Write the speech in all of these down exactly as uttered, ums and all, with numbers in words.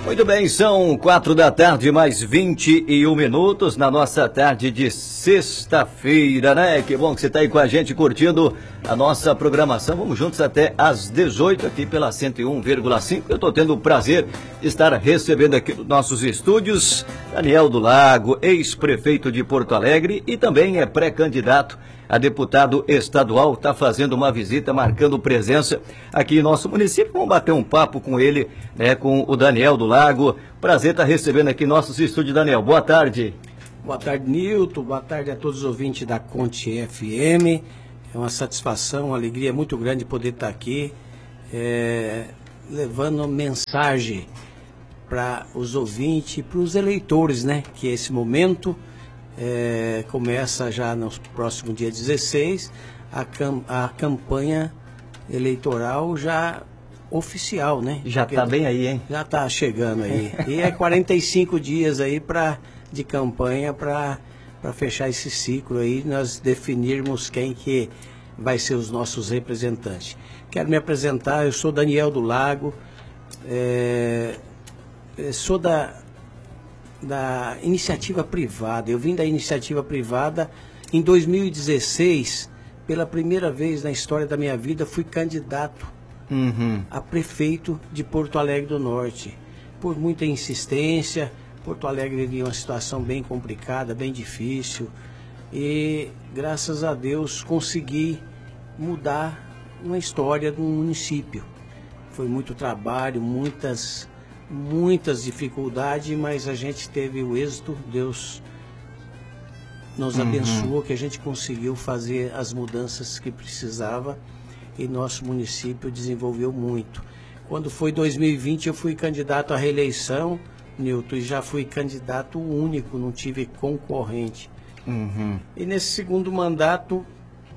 Muito bem, são quatro da tarde, mais vinte e um minutos na nossa tarde de sexta-feira, né? Que bom que você está aí com a gente curtindo a nossa programação. Vamos juntos até às dezoito aqui pela cento e um vírgula cinco. Eu estou tendo o prazer de estar recebendo aqui nos nossos estúdios Daniel do Lago, ex-prefeito de Porto Alegre e também é pré-candidato a deputado estadual, está fazendo uma visita, marcando presença aqui em nosso município. Vamos bater um papo com ele, né, com o Daniel do Lago. Prazer estar recebendo aqui nossos estúdios, Daniel. Boa tarde. Boa tarde, Nilton. Boa tarde a todos os ouvintes da Conte F M. É uma satisfação, uma alegria muito grande poder estar aqui, é, levando mensagem para os ouvintes e para os eleitores, né? Que esse momento É, começa já no próximo dia dezesseis a, cam a campanha eleitoral já oficial, né? Já está bem aí, hein? Já está chegando aí. E é quarenta e cinco dias aí pra, de campanha para fechar esse ciclo aí, nós definirmos quem que vai ser os nossos representantes. Quero me apresentar, eu sou Daniel do Lago, é, sou da da iniciativa privada. Eu vim da iniciativa privada em dois mil e dezesseis, pela primeira vez na história da minha vida, fui candidato uhum. a prefeito de Porto Alegre do Norte. Por muita insistência, Porto Alegre vivia uma situação bem complicada, bem difícil, e graças a Deus consegui mudar uma história do município. Foi muito trabalho, muitas muitas dificuldades, mas a gente teve o êxito, Deus nos abençoou, uhum. que a gente conseguiu fazer as mudanças que precisava e nosso município desenvolveu muito. Quando foi dois mil e vinte eu fui candidato à reeleição, Nilton, e já fui candidato único, não tive concorrente. Uhum. E nesse segundo mandato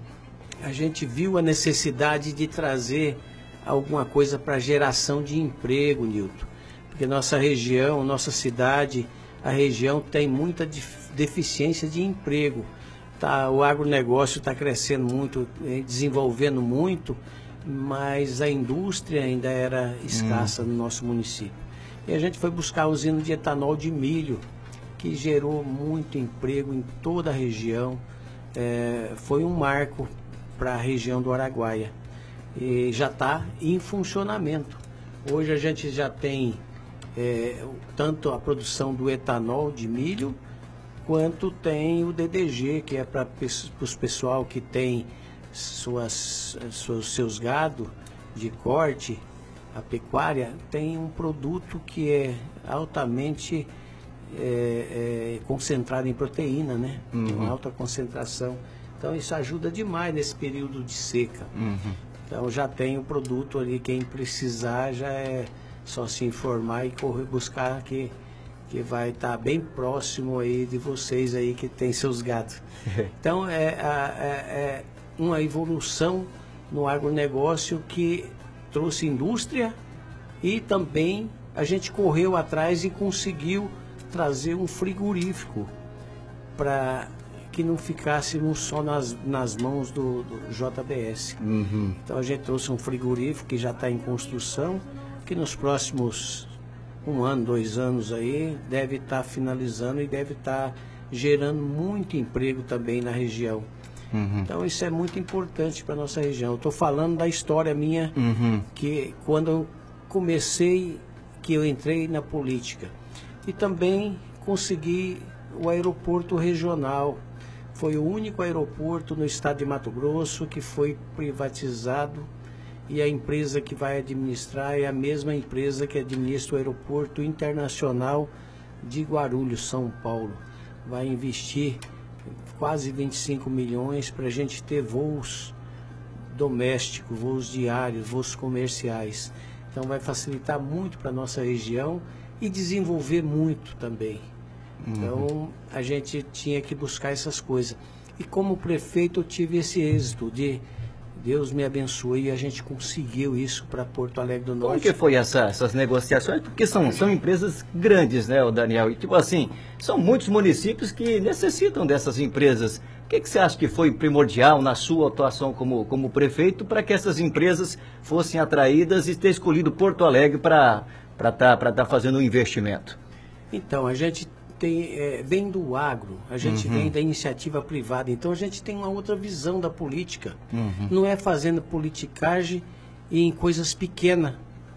a gente viu a necessidade de trazer alguma coisa para geração de emprego, Nilton. Porque nossa região, nossa cidade, a região tem muita deficiência de emprego. Tá, o agronegócio está crescendo muito, desenvolvendo muito, mas a indústria ainda era escassa hum. no nosso município. E a gente foi buscar a usina de etanol de milho, que gerou muito emprego em toda a região. É, foi um marco para a região do Araguaia. E já está em funcionamento. Hoje a gente já tem É, tanto a produção do etanol de milho, quanto tem o D D G, que é para os pessoal que tem suas, suas, seus gado de corte, a pecuária, tem um produto que é altamente é, é, concentrado em proteína, né? Uhum. Tem uma alta concentração. Então isso ajuda demais nesse período de seca. Uhum. Então já tem o produto ali, quem precisar já é só se informar e correr buscar, que, que vai estar tá bem próximo aí de vocês aí que tem seus gados. Então é, é, é uma evolução no agronegócio que trouxe indústria e também a gente correu atrás e conseguiu trazer um frigorífico para que não ficássemos só nas, nas mãos do, do J B S. Uhum. Então a gente trouxe um frigorífico que já está em construção, que nos próximos um ano, dois anos aí, deve estar tá finalizando e deve estar tá gerando muito emprego também na região. Uhum. Então isso é muito importante para a nossa região. Eu estou falando da história minha, uhum. que quando eu comecei, que eu entrei na política. E também consegui o aeroporto regional. Foi o único aeroporto no estado de Mato Grosso que foi privatizado. E a empresa que vai administrar é a mesma empresa que administra o Aeroporto Internacional de Guarulhos, São Paulo. Vai investir quase vinte e cinco milhões para a gente ter voos domésticos, voos diários, voos comerciais. Então vai facilitar muito para a nossa região e desenvolver muito também. Uhum. Então a gente tinha que buscar essas coisas. E como prefeito eu tive esse êxito de... Deus me abençoe e a gente conseguiu isso para Porto Alegre do Norte. Como que foi essa, essas negociações? Porque são, são empresas grandes, né, o Daniel? E tipo assim, são muitos municípios que necessitam dessas empresas. O que, que você acha que foi primordial na sua atuação como, como prefeito para que essas empresas fossem atraídas e ter escolhido Porto Alegre para para estar para tá fazendo um investimento? Então, a gente tem, é, vem do agro, a gente uhum. vem da iniciativa privada, então a gente tem uma outra visão da política. Uhum. Não é fazendo politicagem em coisas pequenas,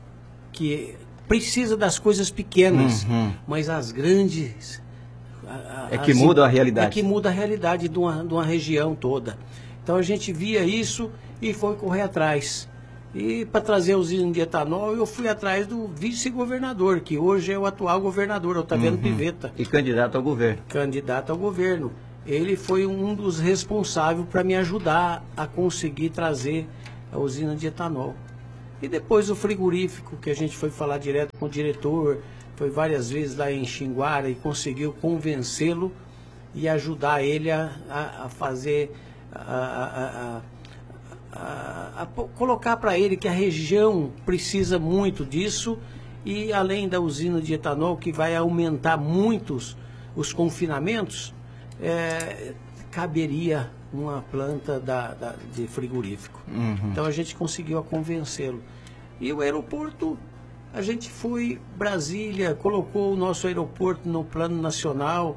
que precisa das coisas pequenas, uhum. mas as grandes... A, a, é que muda a realidade. É que muda a realidade de uma, de uma região toda. Então a gente via isso e foi correr atrás. E para trazer a usina de etanol, eu fui atrás do vice-governador, que hoje é o atual governador, Otaviano uhum. Pivetta. E candidato ao governo. Candidato ao governo. Ele foi um dos responsáveis para me ajudar a conseguir trazer a usina de etanol. E depois o frigorífico, que a gente foi falar direto com o diretor, foi várias vezes lá em Xinguara e conseguiu convencê-lo e ajudar ele a, a, a fazer... A, a, a, A, a, a colocar para ele que a região precisa muito disso e além da usina de etanol que vai aumentar muitos os confinamentos, é, caberia uma planta da, da, de frigorífico. Uhum. Então a gente conseguiu a convencê-lo. E o aeroporto, a gente foi Brasília, colocou o nosso aeroporto no plano nacional,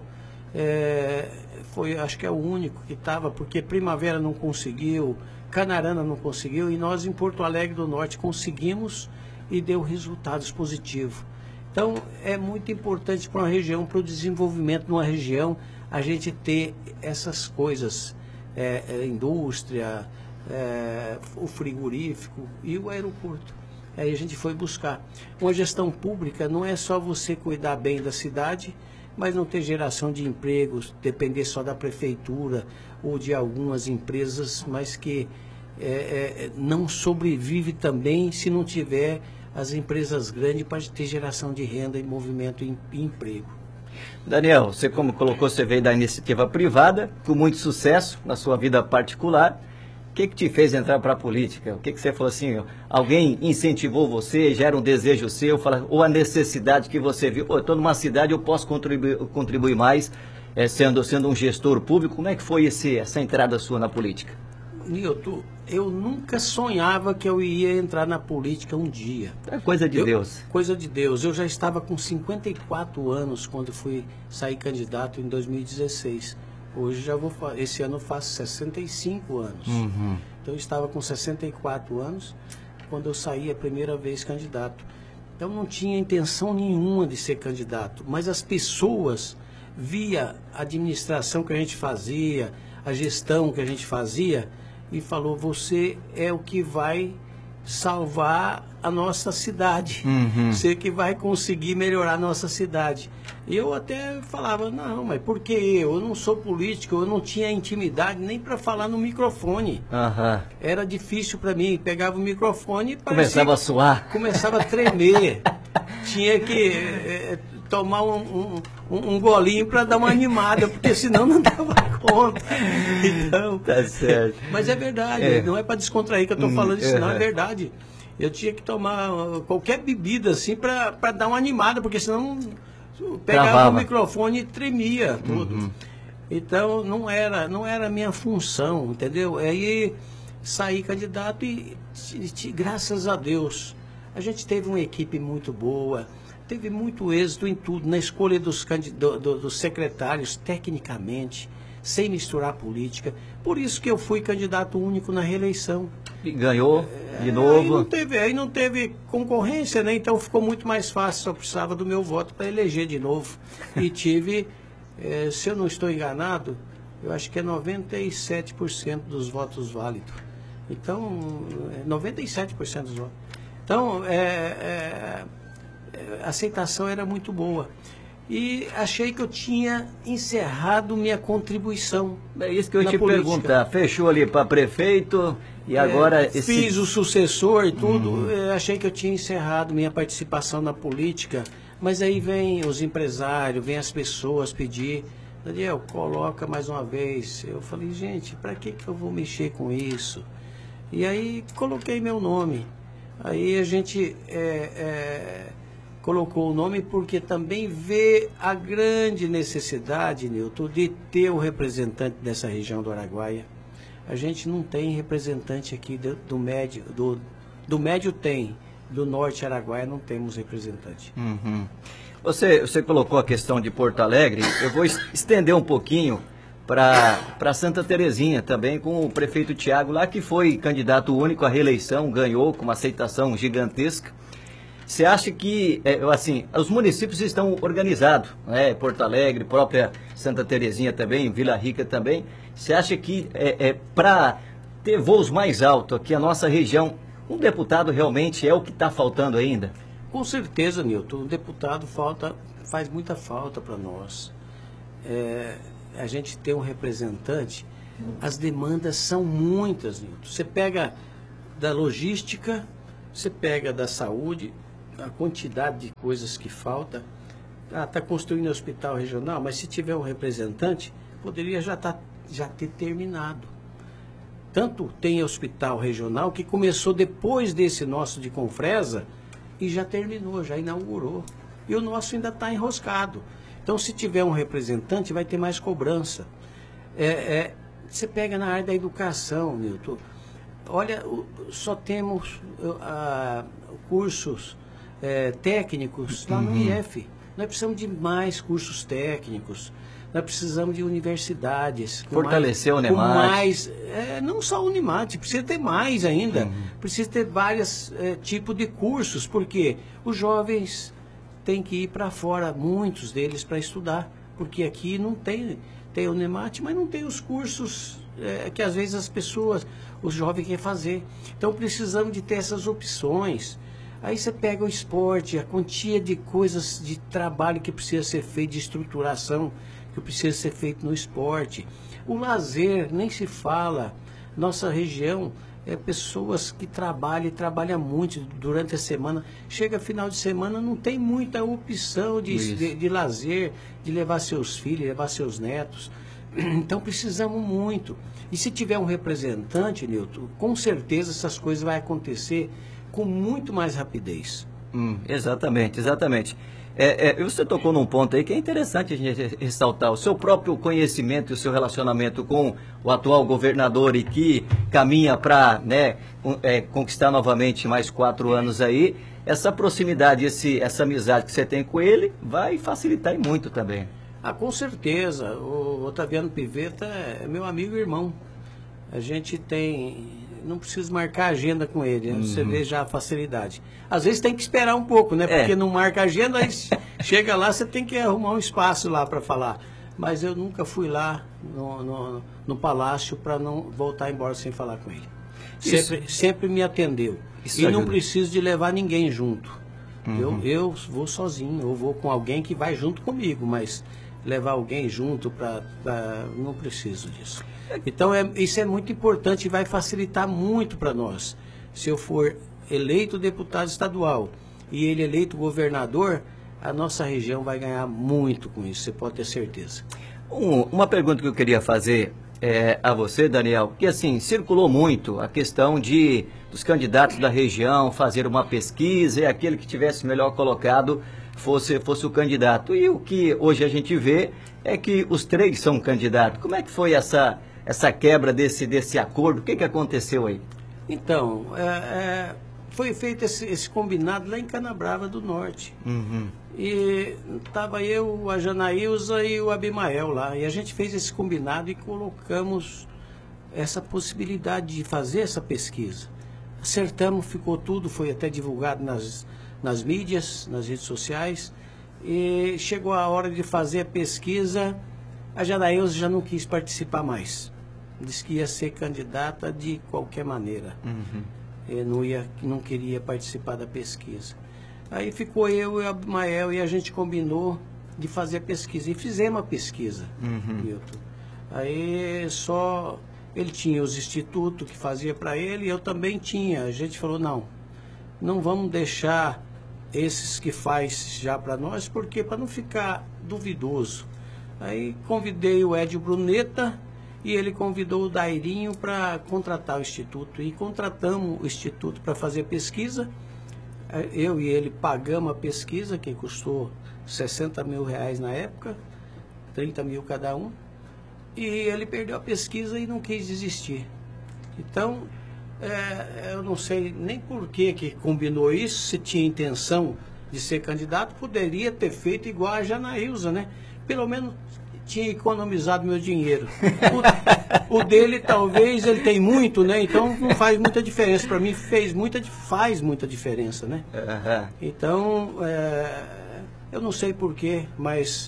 é, foi, acho que é o único que estava, porque Primavera não conseguiu, Canarana não conseguiu e nós em Porto Alegre do Norte conseguimos e deu resultados positivos. Então é muito importante para uma região, para o desenvolvimento de uma região, a gente ter essas coisas, é, é, indústria, é, o frigorífico e o aeroporto. Aí a gente foi buscar. Uma gestão pública não é só você cuidar bem da cidade, mas não ter geração de empregos, depender só da prefeitura ou de algumas empresas, mas que é, é, não sobrevive também se não tiver as empresas grandes para ter geração de renda e movimento e emprego. Daniel, você como colocou, você veio da iniciativa privada, com muito sucesso na sua vida particular. O que que te fez entrar para a política? O que que você falou assim, alguém incentivou você, já era um desejo seu, fala, ou a necessidade que você viu, pô, eu estou numa cidade, eu posso contribuir, contribuir mais, é, sendo, sendo um gestor público. Como é que foi esse, essa entrada sua na política? Nilton, eu nunca sonhava que eu ia entrar na política um dia. É coisa de eu, Deus. Coisa de Deus. Eu já estava com cinquenta e quatro anos quando fui sair candidato em dois mil e dezesseis. Hoje já vou, esse ano eu faço sessenta e cinco anos. Uhum. Então eu estava com sessenta e quatro anos quando eu saí a primeira vez candidato. Então não tinha intenção nenhuma de ser candidato, mas as pessoas via a administração que a gente fazia, a gestão que a gente fazia e falou, você é o que vai salvar a nossa cidade, uhum. Você que vai conseguir melhorar a nossa cidade. Eu até falava, não, mas por que eu? Eu não sou político, eu não tinha intimidade nem para falar no microfone. Uhum. Era difícil para mim, pegava o microfone e começava a suar. Começava a tremer. Tinha que é, tomar um, um, um golinho para dar uma animada, porque senão não dava conta. Então, tá certo. Mas é verdade, é. Não é para descontrair que eu estou hum, falando isso, uhum. Não, é verdade. Eu tinha que tomar qualquer bebida assim para dar uma animada, porque senão pegava Travava. O microfone e tremia tudo. Uhum. Então não era, não era a minha função, entendeu? Aí saí candidato e, e graças a Deus, a gente teve uma equipe muito boa, teve muito êxito em tudo, na escolha dos, do, do, dos secretários, tecnicamente, sem misturar política. Por isso que eu fui candidato único na reeleição. E ganhou de novo? É, aí, não teve, aí não teve concorrência, né? Então ficou muito mais fácil, só precisava do meu voto para eleger de novo. E tive, é, se eu não estou enganado, eu acho que é noventa e sete por cento dos votos válidos. Então, é noventa e sete por cento dos votos. Então, é, é, a aceitação era muito boa. E achei que eu tinha encerrado minha contribuição. É isso que eu ia te política. Perguntar. Fechou ali para prefeito e agora... É, esse... Fiz o sucessor e tudo. Uhum. É, achei que eu tinha encerrado minha participação na política. Mas aí vem os empresários, vem as pessoas pedir... Daniel, coloca mais uma vez. Eu falei, gente, para que, que eu vou mexer com isso? E aí coloquei meu nome. Aí a gente... É, é, colocou o nome porque também vê a grande necessidade, Nilton, de ter o representante dessa região do Araguaia. A gente não tem representante aqui do, do médio, do, do médio tem, do Norte Araguaia não temos representante. Uhum. Você, você colocou a questão de Porto Alegre, eu vou estender um pouquinho para Santa Terezinha também, com o prefeito Tiago lá, que foi candidato único à reeleição, ganhou com uma aceitação gigantesca. Você acha que, é, assim, os municípios estão organizados, né? Porto Alegre, própria Santa Terezinha também, Vila Rica também. Você acha que é, é, para ter voos mais altos aqui na nossa região, um deputado realmente é o que está faltando ainda? Com certeza, Nilton, o deputado falta, faz muita falta para nós. É, a gente tem um representante, as demandas são muitas, Nilton. Você pega da logística, você pega da saúde, a quantidade de coisas que falta. Ah, está construindo um hospital regional, mas se tiver um representante, poderia já, tá, já ter terminado. Tanto tem hospital regional que começou depois desse nosso de Confresa e já terminou, já inaugurou. E o nosso ainda está enroscado. Então, se tiver um representante, vai ter mais cobrança. É, é, você pega na área da educação, Milton. Olha, só temos uh, cursos uh, técnicos lá no Uhum. I F. Nós precisamos de mais cursos técnicos. Nós precisamos de universidades. Fortalecer mais, o Unemate. Com mais, é, não só o Unemate, precisa ter mais ainda. Uhum. Precisa ter vários é, tipos de cursos, porque os jovens têm que ir para fora, muitos deles, para estudar. Porque aqui não tem, tem o Unemate, mas não tem os cursos é, que às vezes as pessoas, os jovens querem fazer. Então precisamos de ter essas opções. Aí você pega o esporte, a quantia de coisas de trabalho que precisa ser feito, de estruturação que precisa ser feito no esporte. O lazer, nem se fala. Nossa região é pessoas que trabalham e trabalham muito durante a semana. Chega final de semana, não tem muita opção de, de, de lazer, de levar seus filhos, levar seus netos. Então precisamos muito. E se tiver um representante, Nilton, com certeza essas coisas vão acontecer com muito mais rapidez. Hum, exatamente, exatamente. É, é, você tocou num ponto aí que é interessante a gente ressaltar. O seu próprio conhecimento e o seu relacionamento com o atual governador e que caminha para, né, é, conquistar novamente mais quatro anos aí, essa proximidade, esse, essa amizade que você tem com ele vai facilitar muito também. Ah, com certeza. O Otaviano Pivetta é meu amigo e irmão. A gente tem... Não precisa marcar agenda com ele, né? Você uhum. vê já a facilidade. Às vezes tem que esperar um pouco, né? Porque é. não marca agenda, aí chega lá, você tem que arrumar um espaço lá para falar. Mas eu nunca fui lá no, no, no palácio para não voltar embora sem falar com ele. Sempre, sempre me atendeu. Isso e ajuda. Não preciso de levar ninguém junto. Uhum. Eu, eu vou sozinho, eu vou com alguém que vai junto comigo, mas levar alguém junto para... não preciso disso. Então, é, isso é muito importante e vai facilitar muito para nós. Se eu for eleito deputado estadual e ele eleito governador, a nossa região vai ganhar muito com isso, você pode ter certeza. Um, uma pergunta que eu queria fazer é, a você, Daniel, que assim, circulou muito a questão de dos candidatos da região fazer uma pesquisa e aquele que tivesse melhor colocado fosse, fosse o candidato. E o que hoje a gente vê é que os três são candidatos. Como é que foi essa... essa quebra desse, desse acordo, o que, que aconteceu aí? Então, é, é, foi feito esse, esse combinado lá em Canabrava do Norte. Uhum. E estava eu, a Janaílza e o Abimael lá. E a gente fez esse combinado e colocamos essa possibilidade de fazer essa pesquisa. Acertamos, ficou tudo, foi até divulgado nas, nas mídias, nas redes sociais. E chegou a hora de fazer a pesquisa, a Janaílza já não quis participar mais. Disse que ia ser candidata de qualquer maneira. Uhum. Ele não, ia, não queria participar da pesquisa. Aí ficou eu e o Abimael e a gente combinou de fazer a pesquisa. E fizemos a pesquisa, uhum. Milton. Aí só... ele tinha os institutos que fazia para ele e eu também tinha. A gente falou, não, não vamos deixar esses que faz já para nós, porque para não ficar duvidoso. Aí convidei o Edio Bruneta e ele convidou o Dairinho para contratar o Instituto. E contratamos o Instituto para fazer pesquisa. Eu e ele pagamos a pesquisa, que custou sessenta mil reais na época, trinta mil cada um. E ele perdeu a pesquisa e não quis desistir. Então, É, eu não sei nem por que que combinou isso, se tinha intenção de ser candidato, poderia ter feito igual a Janaílza, né? Pelo menos tinha economizado meu dinheiro. O, o dele, talvez, ele tem muito, né? Então não faz muita diferença. Para mim, fez muita, faz muita diferença, né? Uhum. Então, é, eu não sei por quê, mas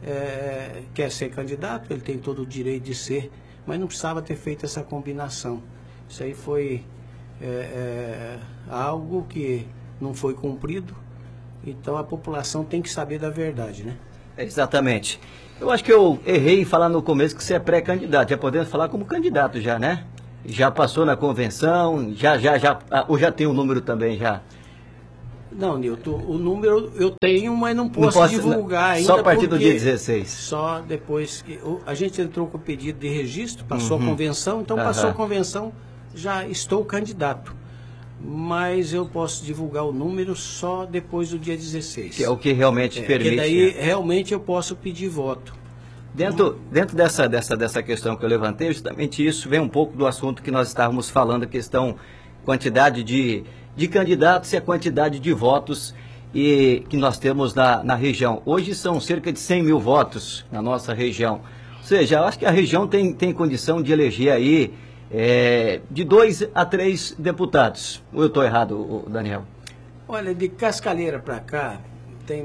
é, quer ser candidato, ele tem todo o direito de ser, mas não precisava ter feito essa combinação. Isso aí foi é, é, algo que não foi cumprido, então a população tem que saber da verdade, né? Exatamente. Eu acho que eu errei em falar no começo que você é pré-candidato, já podemos falar como candidato já, né? Já passou na convenção, já, já, já, ou já tem o um número também já? Não, Nilton, o número eu tenho, mas não posso, não posso divulgar ainda. Só a partir do dia dezesseis. Só depois que... A gente entrou com o pedido de registro, passou uhum. a convenção, então uhum. passou a convenção, já estou candidato. Mas eu posso divulgar o número só depois do dia dezesseis. Que é o que realmente é, permite. Porque daí né? realmente eu posso pedir voto. Dentro, dentro dessa, dessa, dessa questão que eu levantei, justamente isso vem um pouco do assunto que nós estávamos falando, a questão, quantidade de... de candidatos e a quantidade de votos e, que nós temos na, na região. Hoje são cerca de cem mil votos na nossa região. Ou seja, eu acho que a região tem, tem condição de eleger aí é, de dois a três deputados. Ou eu estou errado, Daniel? Olha, de Cascalheira para cá tem,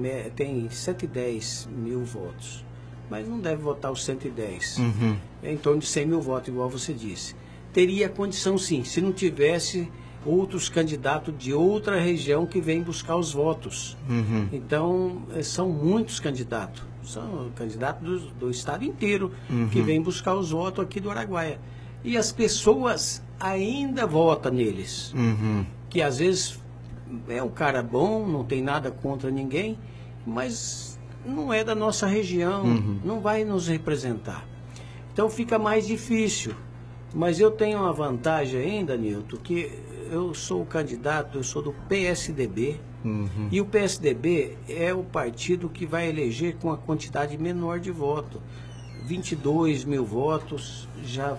tem cento e dez mil votos. Mas não deve votar os cento e dez. Uhum. É em torno de cem mil votos, igual você disse. Teria condição sim, se não tivesse... outros candidatos de outra região que vêm buscar os votos. Uhum. Então, são muitos candidatos. São candidatos do, do estado inteiro uhum. que vêm buscar os votos aqui do Araguaia. E as pessoas ainda votam neles. Uhum. Que às vezes é um cara bom, não tem nada contra ninguém, mas não é da nossa região, uhum. não vai nos representar. Então fica mais difícil. Mas eu tenho uma vantagem ainda, Nilton, que eu sou o candidato, eu sou do P S D B, uhum. e o P S D B é o partido que vai eleger com a quantidade menor de voto. vinte e dois mil votos já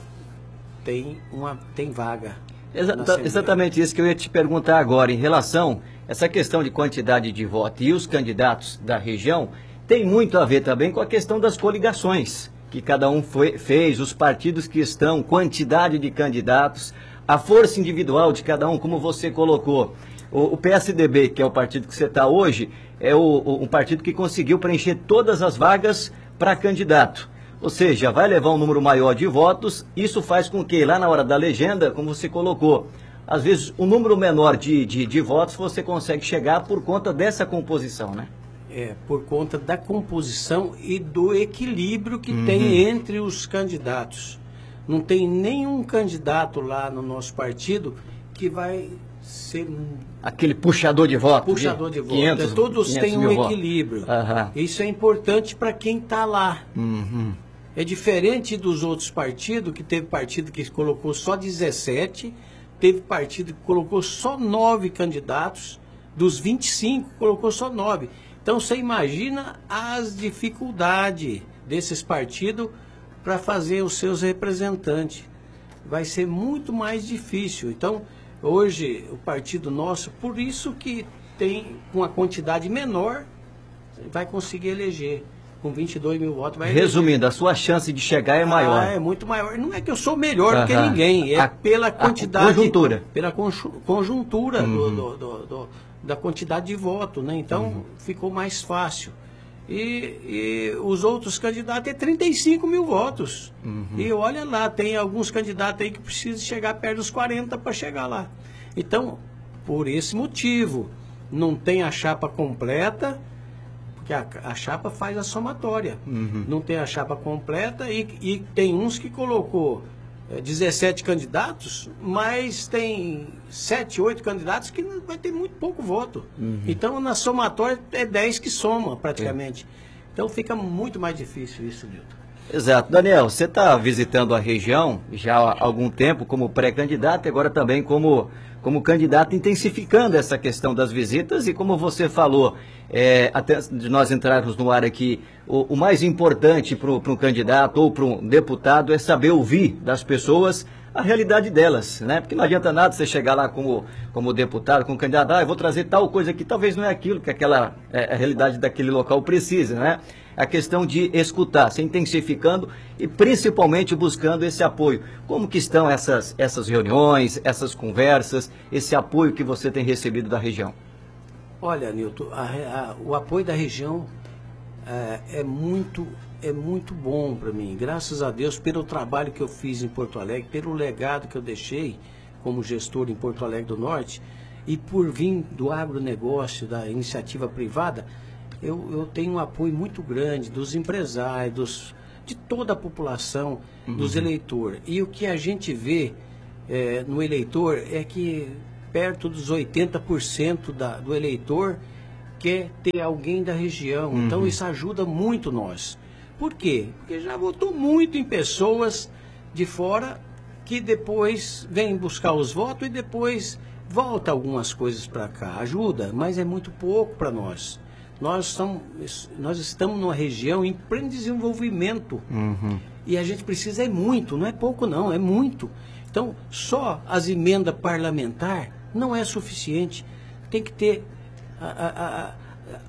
tem, uma, tem vaga. Exata, exatamente isso que eu ia te perguntar agora, em relação a essa questão de quantidade de voto e os candidatos da região, tem muito a ver também com a questão das coligações, que cada um foi, fez, os partidos que estão, quantidade de candidatos, a força individual de cada um, como você colocou. O, o P S D B, que é o partido que você está hoje, é o, o, um partido que conseguiu preencher todas as vagas para candidato. Ou seja, vai levar um número maior de votos, isso faz com que lá na hora da legenda, como você colocou, às vezes um número menor de, de, de votos você consegue chegar por conta dessa composição, né? É, por conta da composição e do equilíbrio que uhum. tem entre os candidatos. Não tem nenhum candidato lá no nosso partido que vai ser... aquele puxador de voto. Puxador de, de voto. Todos têm um equilíbrio. Uhum. Isso é importante para quem está lá. Uhum. É diferente dos outros partidos, que teve partido que colocou só dezessete, teve partido que colocou só nove candidatos, dos vinte e cinco colocou só nove. Então você imagina as dificuldades desses partidos para fazer os seus representantes. Vai ser muito mais difícil. Então, hoje, o partido nosso, por isso que tem uma quantidade menor, vai conseguir eleger. Com vinte e dois mil votos vai eleger. Resumindo, a sua chance de chegar é maior. Ah, é muito maior. Não é que eu sou melhor do que ninguém, é a, pela quantidade... A conjuntura. Pela conjuntura uhum. do, do, do, da quantidade de voto, né? Então, uhum. ficou mais fácil. E, e os outros candidatos é trinta e cinco mil votos. Uhum. E olha lá, tem alguns candidatos aí que precisam chegar perto dos quarenta para chegar lá. Então, por esse motivo, não tem a chapa completa, porque a, a chapa faz a somatória. Uhum. Não tem a chapa completa e, e tem uns que colocou é, dezessete candidatos, mas tem sete, oito candidatos que vai ter muito pouco voto. Uhum. Então, na somatória, é dez que soma, praticamente. É. Então, fica muito mais difícil isso, Nilton. Exato. Daniel, você está visitando a região já há algum tempo como pré-candidato e agora também como, como candidato, intensificando essa questão das visitas e como você falou, é, até de nós entrarmos no ar aqui, o, o mais importante para um candidato ou para um deputado é saber ouvir das pessoas a realidade delas, né? Porque não adianta nada você chegar lá como, como deputado, como candidato, ah, eu vou trazer tal coisa que talvez não é aquilo que aquela, é, a realidade daquele local precisa, né? A questão de escutar, se intensificando e principalmente buscando esse apoio. Como que estão essas, essas reuniões, essas conversas, esse apoio que você tem recebido da região? Olha, Nilton, a, a, o apoio da região é, é muito, é muito bom para mim. Graças a Deus pelo trabalho que eu fiz em Porto Alegre, pelo legado que eu deixei como gestor em Porto Alegre do Norte e por vir do agronegócio, da iniciativa privada, eu, eu tenho um apoio muito grande dos empresários, dos, de toda a população, uhum. dos eleitores. E o que a gente vê é, no eleitor é que perto dos oitenta por cento da, do eleitor quer ter alguém da região. Uhum. Então isso ajuda muito nós. Por quê? Porque já votou muito em pessoas de fora que depois vêm buscar os votos e depois volta algumas coisas para cá. Ajuda, mas é muito pouco para nós. Nós estamos, nós estamos numa região em pleno desenvolvimento. Uhum. E a gente precisa é muito, não é pouco não, é muito. Então, só as emendas parlamentares não é suficiente. Tem que ter a, a, a,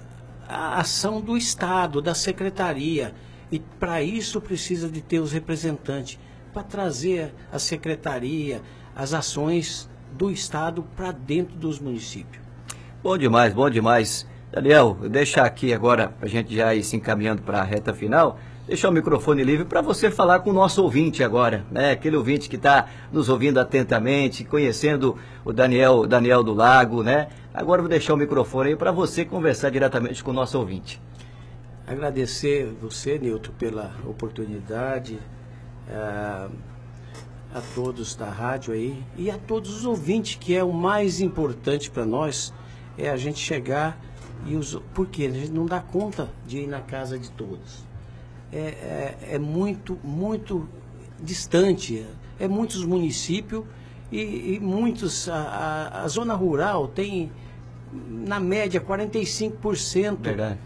a ação do Estado, da Secretaria. E para isso precisa de ter os representantes, para trazer a Secretaria, as ações do Estado para dentro dos municípios. Bom demais, bom demais. Daniel, eu deixar aqui agora, a gente já ir se encaminhando para a reta final, deixar o microfone livre para você falar com o nosso ouvinte agora, né? Aquele ouvinte que está nos ouvindo atentamente, conhecendo o Daniel, Daniel do Lago, né? Agora eu vou deixar o microfone aí para você conversar diretamente com o nosso ouvinte. Agradecer você, Nilton, pela oportunidade, a, a todos da rádio aí e a todos os ouvintes, que é o mais importante para nós, é a gente chegar e os... Porque a gente não dá conta de ir na casa de todos. É, é, é muito, muito distante, é muitos municípios e, e muitos, a, a, a zona rural tem, na média, quarenta e cinco por cento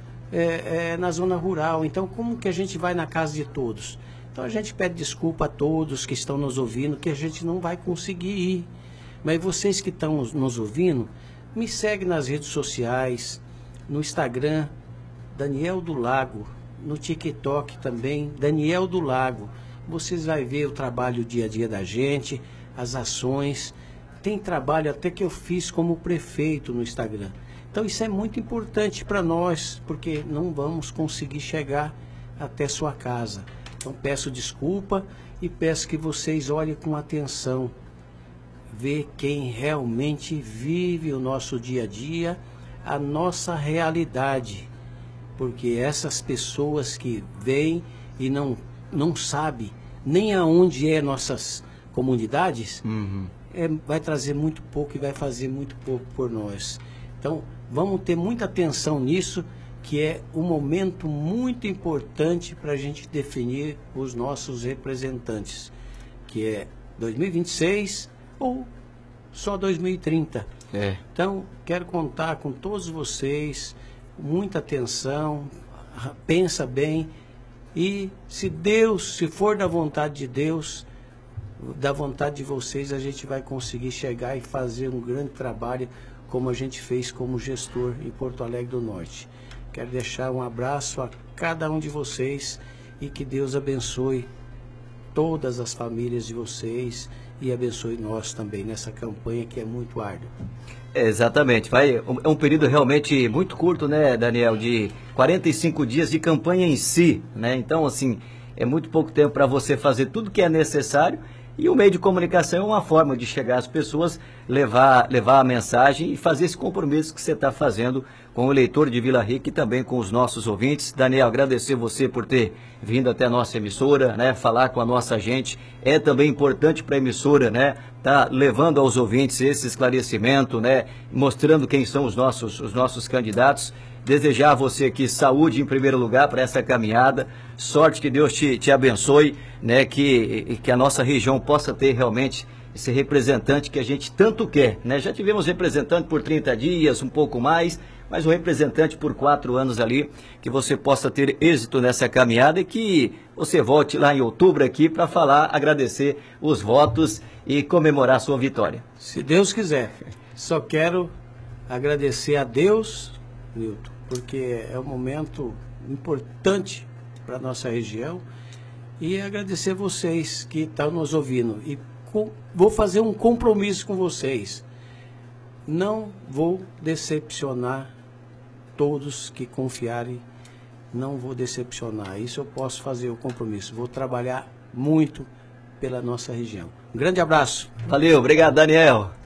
é, é, na zona rural. Então, como que a gente vai na casa de todos? Então, a gente pede desculpa a todos que estão nos ouvindo, que a gente não vai conseguir ir. Mas vocês que estão nos ouvindo, me seguem nas redes sociais, no Instagram, Daniel do Lago, no TikTok também, Daniel do Lago. Vocês vão ver o trabalho dia a dia da gente, as ações. Tem trabalho até que eu fiz como prefeito no Instagram. Então isso é muito importante para nós, porque não vamos conseguir chegar até sua casa. Então peço desculpa e peço que vocês olhem com atenção. Ver quem realmente vive o nosso dia a dia, a nossa realidade. Porque essas pessoas que vêm e não, não sabem nem aonde é nossas comunidades, uhum. é, vai trazer muito pouco e vai fazer muito pouco por nós. Então, vamos ter muita atenção nisso, que é um momento muito importante para a gente definir os nossos representantes, que é dois mil e vinte e seis ou só dois mil e trinta. É. Então, quero contar com todos vocês, muita atenção, pensa bem e se Deus, se for da vontade de Deus, da vontade de vocês, a gente vai conseguir chegar e fazer um grande trabalho como a gente fez como gestor em Porto Alegre do Norte. Quero deixar um abraço a cada um de vocês e que Deus abençoe todas as famílias de vocês e abençoe nós também nessa campanha que é muito árdua. É, exatamente, vai, é um período realmente muito curto, né, Daniel, de quarenta e cinco dias de campanha em si, né? Então, assim, é muito pouco tempo para você fazer tudo que é necessário. E o meio de comunicação é uma forma de chegar às pessoas, levar, levar a mensagem e fazer esse compromisso que você está fazendo com o eleitor de Vila Rica e também com os nossos ouvintes. Daniel, agradecer você por ter vindo até a nossa emissora, né, falar com a nossa gente. É também importante para a emissora, né, tá levando aos ouvintes esse esclarecimento, né, mostrando quem são os nossos, os nossos candidatos. Desejar a você aqui saúde em primeiro lugar para essa caminhada, sorte, que Deus te, te abençoe, né, que, que a nossa região possa ter realmente esse representante que a gente tanto quer, né? Já tivemos representante por trinta dias, um pouco mais, mas o representante por quatro anos ali, que você possa ter êxito nessa caminhada e que você volte lá em outubro aqui para falar, agradecer os votos e comemorar a sua vitória. Se Deus quiser. Só quero agradecer a Deus, Nilton, porque é um momento importante para a nossa região, e agradecer vocês que estão nos ouvindo. E com, vou fazer um compromisso com vocês. Não vou decepcionar todos que confiarem, não vou decepcionar. Isso eu posso fazer o compromisso. Vou trabalhar muito pela nossa região. Um grande abraço. Valeu, obrigado, Daniel.